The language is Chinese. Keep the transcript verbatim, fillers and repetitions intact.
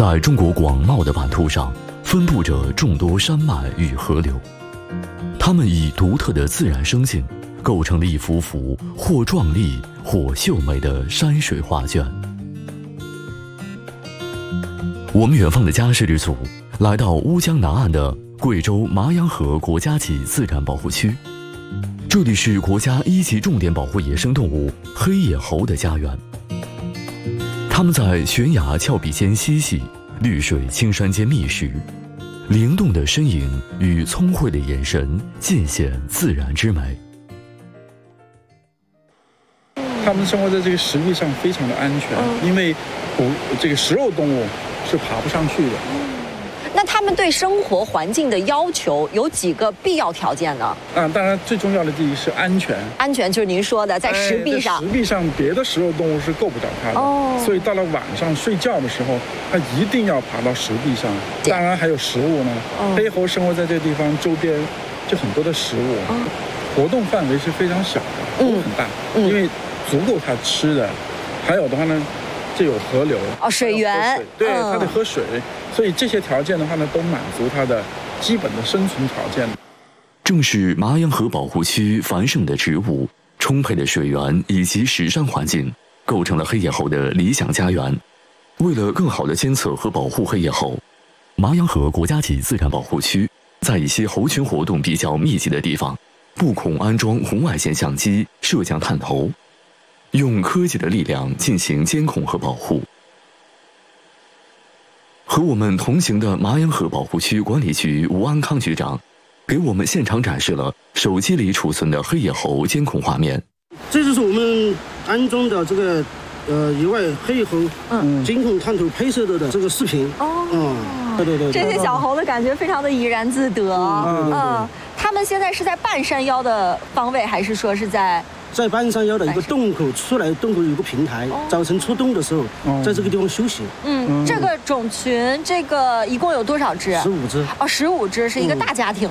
在中国广袤的版图上，分布着众多山脉与河流，它们以独特的自然生性，构成了一幅幅或壮丽或秀美的山水画卷。我们远方的家事之组来到乌江南岸的贵州麻阳河国家级自然保护区，这里是国家一级重点保护野生动物黑野猴的家园。它们在悬崖峭壁间嬉戏，绿水青山间觅食，灵动的身影与聪慧的眼神尽显自然之美。 它们生活在这个石壁上非常的安全，嗯、因为捕这个食肉动物是爬不上去的。 那他们对生活环境的要求有几个必要条件呢？ 啊，当然最重要的第一是安全。 安全就是您说的，在石壁上。 哎、石壁上别的食肉动物是够不着它的，哦、所以到了晚上睡觉的时候，它一定要爬到石壁上。当然还有食物呢，哦、黑猴生活在这个地方，周边就很多的食物，哦、活动范围是非常小的，不很大，嗯、因为足够它吃的。还有的话呢，这有河流哦，水源， 水对，它得喝水，所以这些条件的话呢，都满足它的基本的生存条件。 正是麻阳河保护区繁盛的植物、充沛的水源以及石山环境，构成了黑野猴的理想家园。为了更好地监测和保护黑野猴，麻阳河国家级自然保护区在一些猴群活动比较密集的地方，布孔安装红外线相机、摄像探头，用科技的力量进行监控和保护。和我们同行的麻阳河保护区管理局吴安康局长给我们现场展示了手机里储存的黑野猴监控画面。 这就是我们安装的这个呃野外黑野猴监控探头拍摄的的这个视频。哦，嗯，对对对， 这些小猴的感觉非常的怡然自得。嗯，嗯，他们现在是在半山腰的方位，还是说是在？ 在半山腰的一个洞口出来，洞口有个平台，早晨出洞的时候，在这个地方休息。 嗯，这个种群，这个一共有多少只？ 十五只。 哦，十五只是一个大家庭。